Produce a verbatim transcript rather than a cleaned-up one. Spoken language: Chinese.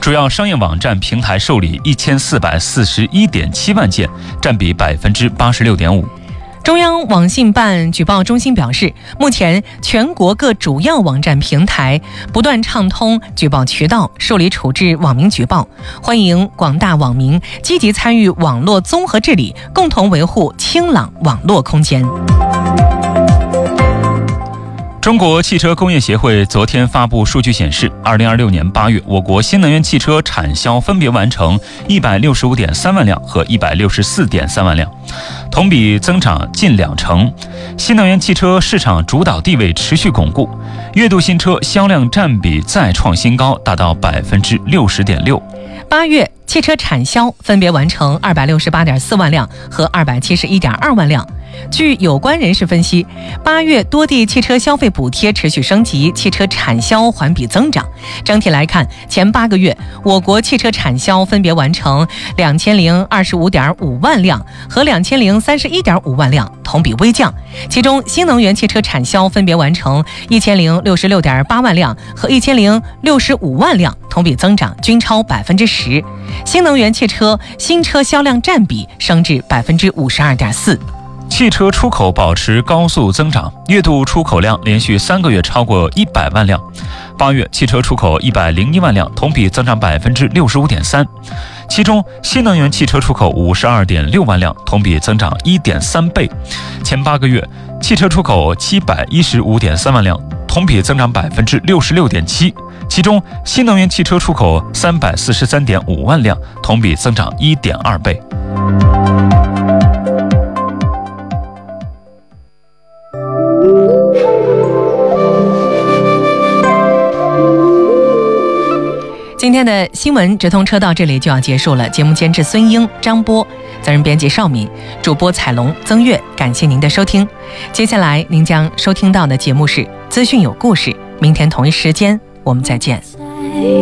主要商业网站平台受理一千四百四十一点七万件，占比百分之八十六点五。 中央网信办举报中心表示，目前全国各主要网站平台不断畅通举报渠道，受理处置网民举报，欢迎广大网民积极参与网络综合治理，共同维护清朗网络空间。 中国汽车工业协会昨天发布数据显示，二零二六年八月，我国新能源汽车产销分别完成一百六十五点三万辆和一百六十四点三万辆，同比增长近两成。新能源汽车市场主导地位持续巩固，月度新车销量占比再创新高，达到百分之六十点六。 八月汽车产销分别完成二百六十八点四万辆和二百七十一点二万辆。据有关人士分析，八月多地汽车消费补贴持续升级，汽车产销环比增长。整体来看，前八个月我国汽车产销分别完成两千零二十五点五万辆和两千零三十一点五万辆，同比微降。其中，新能源汽车产销分别完成一千零六十六点八万辆和一千零六十五万辆，同比增长均超百分之十。新能源汽车新车销量占比升至百分之五十二点四。 汽车出口保持高速增长，月度出口量连续三个月超过一百万辆。八月汽车出口一百零一万辆，同比增长百分之六十五点三。其中，新能源汽车出口五十二点六万辆，同比增长一点三倍。前八个月，汽车出口七百一十五点三万辆，同比增长百分之六十六点七。其中，新能源汽车出口三百四十三点五万辆，同比增长一点二倍。 今天的新闻直通车到这里就要结束了。节目监制孙英、张波，责任编辑邵敏，主播彩龙、曾月，感谢您的收听。接下来您将收听到的节目是资讯有故事，明天同一时间我们再见。